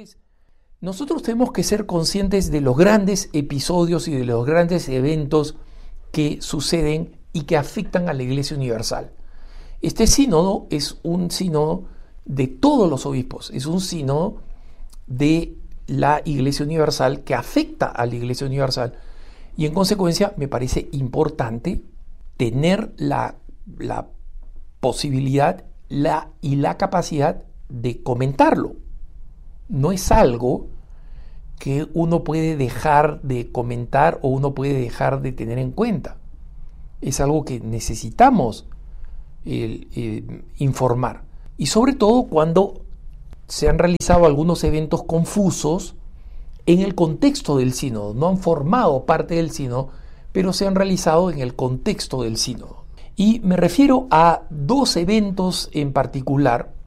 es, nosotros tenemos que ser conscientes de los grandes episodios y de los grandes eventos que suceden y que afectan a la Iglesia Universal. Este sínodo es un sínodo de todos los obispos, es un sínodo de la Iglesia Universal que afecta a la Iglesia Universal, y en consecuencia me parece importante tener la posibilidad y la capacidad de comentarlo. No es algo que uno puede dejar de comentar o uno puede dejar de tener en cuenta. Es algo que necesitamos informar. Y sobre todo cuando se han realizado algunos eventos confusos en el contexto del sínodo. No han formado parte del sínodo, pero se han realizado en el contexto del sínodo. Y me refiero a dos eventos en particular